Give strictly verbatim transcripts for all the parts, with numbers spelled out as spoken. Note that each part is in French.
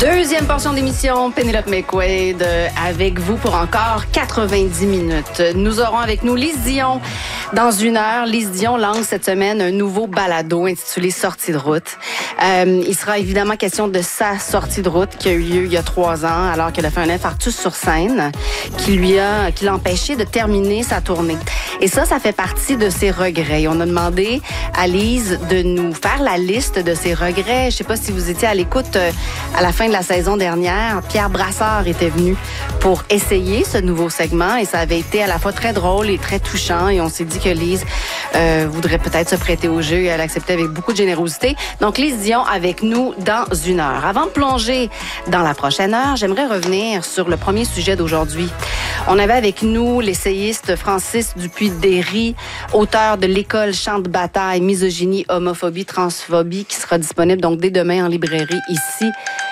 Deuxième portion d'émission, Pénélope McQuaid euh, avec vous pour encore quatre-vingt-dix minutes. Nous aurons avec nous Lise Dion dans une heure. Lise Dion lance cette semaine un nouveau balado intitulé Sortie de route. Euh, il sera évidemment question de sa sortie de route qui a eu lieu il y a trois ans alors qu'elle a fait un infarctus sur scène qui lui a, qui l'a empêché de terminer sa tournée. Et ça, ça fait partie de ses regrets. On a demandé à Lise de nous faire la liste de ses regrets. Je sais pas si vous étiez à l'écoute euh, à la fin de la saison dernière. Pierre Brassard était venu pour essayer ce nouveau segment et ça avait été à la fois très drôle et très touchant. Et on s'est dit que Lise euh, voudrait peut-être se prêter au jeu et elle acceptait avec beaucoup de générosité. Donc, Lise Dion avec nous dans une heure. Avant de plonger dans la prochaine heure, j'aimerais revenir sur le premier sujet d'aujourd'hui. On avait avec nous l'essayiste Francis Dupuis-Déry, auteur de L'école Champ de bataille, misogynie, homophobie, transphobie, qui sera disponible donc dès demain en librairie ici.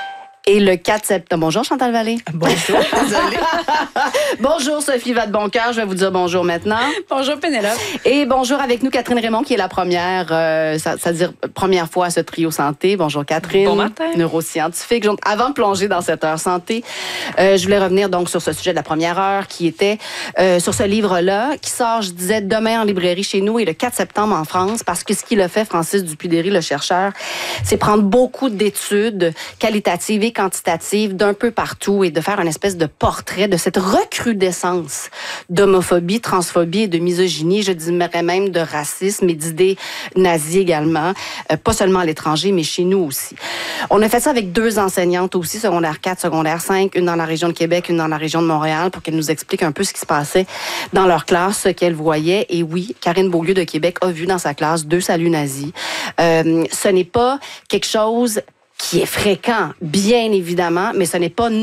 Et le quatre septembre. Bonjour Chantal Vallée. Bonjour, désolée. Bonjour Sophie Vadeboncoeur, je vais vous dire bonjour maintenant. Bonjour Pénélope. Et bonjour avec nous Catherine Raymond qui est la première, euh, c'est-à-dire première fois à ce trio santé. Bonjour Catherine. Bon matin. Neuroscientifique. Donc, avant de plonger dans cette heure santé, euh, je voulais revenir donc sur ce sujet de la première heure qui était euh, sur ce livre-là qui sort, je disais, demain en librairie chez nous et le quatre septembre en France parce que ce qu'il a fait, Francis Dupuis-Déry, le chercheur, c'est prendre beaucoup d'études qualitatives et quantitative d'un peu partout et de faire une espèce de portrait de cette recrudescence d'homophobie, transphobie et de misogynie, je dirais même de racisme et d'idées nazies également, euh, pas seulement à l'étranger, mais chez nous aussi. On a fait ça avec deux enseignantes aussi, secondaire quatre, secondaire cinq, une dans la région de Québec, une dans la région de Montréal, pour qu'elles nous expliquent un peu ce qui se passait dans leur classe, ce qu'elles voyaient. Et oui, Karine Beaulieu de Québec a vu dans sa classe deux saluts nazis. Euh, ce n'est pas quelque chose qui est fréquent, bien évidemment, mais ce n'est pas